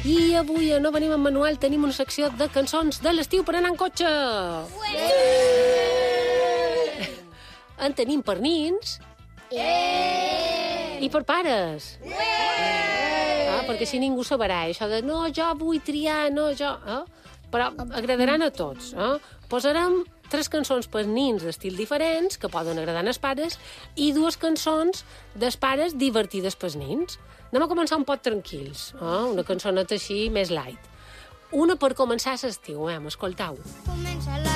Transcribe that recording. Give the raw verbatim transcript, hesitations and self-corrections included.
I avui a No Venim amb Manuel tenim una secció de cançons de l'estiu per anar en cotxe. Ué! En tenim per nins i per pares. Ah, perquè així ningú sabrà. Això de no, jo vull triar, no, jo... Eh? Però agradaran a tots. Eh? Posarem tres cançons per nins d'estil diferents, que poden agradar als pares, i dues cançons dels pares divertides pels nins. Anem a començar un poc tranquils, eh? Una cançoneta així més light. Una per començar l'estiu, eh? Escoltau. Comença la